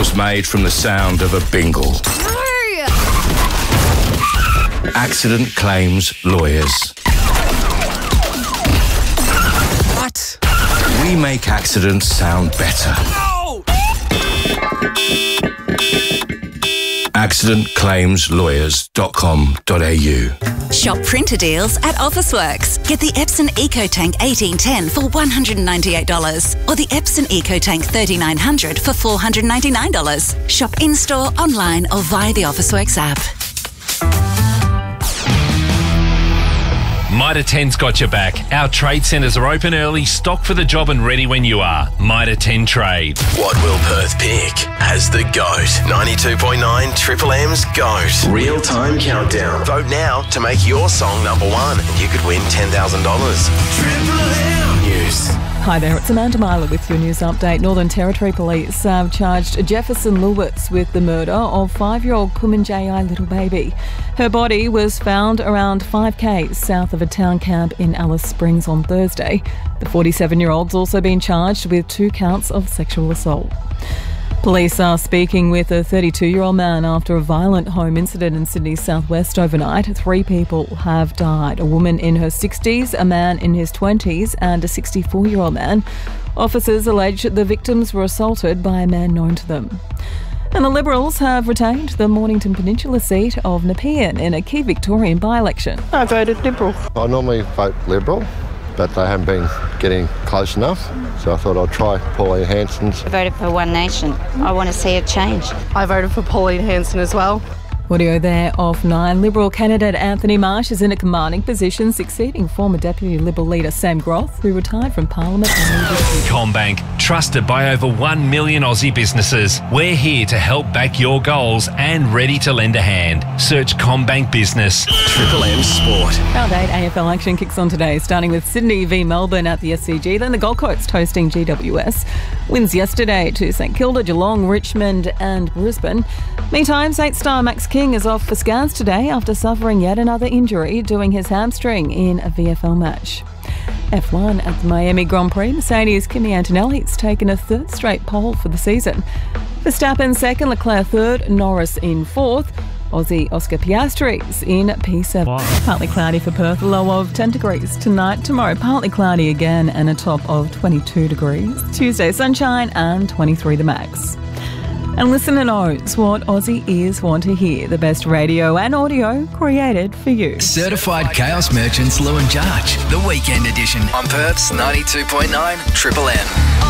was made from the sound of a bingle. No! Accident Claims Lawyers. What? We make accidents sound better. No! accidentclaimslawyers.com.au. Shop printer deals at Officeworks. Get the Epson EcoTank 1810 for $198 or the Epson EcoTank 3900 for $499. Shop in-store, online or via the Officeworks app. Mitre 10's got your back. Our trade centres are open early, stocked for the job and ready when you are. Mitre 10 Trade. What will Perth pick as the GOAT? 92.9 Triple M's GOAT. Real-time countdown. Vote now to make your song number one and you could win $10,000. Triple M News. Hi there, it's Amanda Myler with your news update. Northern Territory Police have charged Jefferson Lewis with the murder of 5-year-old Kumanjayi little baby. Her body was found around 5k south of a town camp in Alice Springs on Thursday. The 47-year-old's also been charged with 2 counts of sexual assault. Police are speaking with a 32-year-old man after a violent home incident in Sydney's southwest overnight. 3 people have died, a woman in her 60s, a man in his 20s and a 64-year-old man. Officers allege the victims were assaulted by a man known to them. And the Liberals have retained the Mornington Peninsula seat of Nepean in a key Victorian by-election. I voted Liberal. I normally vote Liberal, but they haven't been getting close enough, so I thought I'd try Pauline Hanson's. I voted for One Nation. I want to see a change. I voted for Pauline Hanson as well. Audio there of 9. Liberal candidate Anthony Marsh is in a commanding position, succeeding former Deputy Liberal leader Sam Groth, who retired from Parliament. CommBank, trusted by over 1 million Aussie businesses. We're here to help back your goals and ready to lend a hand. Search CommBank Business. Triple M Sport. Round 8 AFL action kicks on today, starting with Sydney v Melbourne at the SCG, then the Gold Coast hosting GWS. Wins yesterday to St Kilda, Geelong, Richmond and Brisbane. Meantime, Saint Star Max King is off for scans today after suffering yet another injury doing his hamstring in a VFL match. F1 at the Miami Grand Prix, Mercedes' Kimi Antonelli's taken a 3rd straight pole for the season. Verstappen 2nd, Leclerc 3rd, Norris in 4th. Aussie Oscar Piastri's in P7. Wow. Partly cloudy for Perth, a low of 10 degrees tonight. Tomorrow, partly cloudy again and a top of 22 degrees. Tuesday, sunshine and 23 the max. And listener knows what Aussie ears want to hear. The best radio and audio created for you. Certified Chaos Merchants Lou and Judge, the weekend edition on Perth's 92.9 Triple M.